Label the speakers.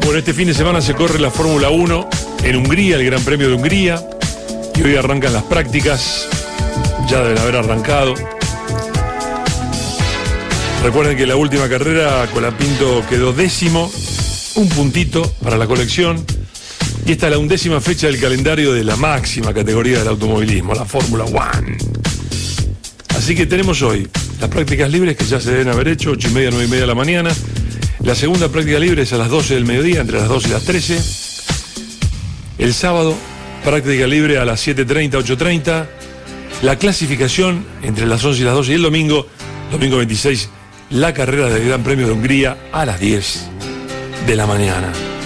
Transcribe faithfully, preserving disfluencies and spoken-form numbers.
Speaker 1: Bueno, este fin de semana se corre la Fórmula uno en Hungría, el Gran Premio de Hungría, y hoy arrancan las prácticas, ya deben haber arrancado. Recuerden que la última carrera Colapinto quedó décimo, un puntito para la colección, y esta es la undécima fecha del calendario de la máxima categoría del automovilismo, la Fórmula uno. Así que tenemos hoy las prácticas libres que ya se deben haber hecho, ocho y media, nueve y media de la mañana. La segunda práctica libre es a las doce del mediodía, entre las doce y las trece. El sábado, práctica libre a las siete treinta, ocho treinta. La clasificación entre las once y las doce. Y el domingo, domingo veintiséis, la carrera del Gran Premio de Hungría a las diez de la mañana.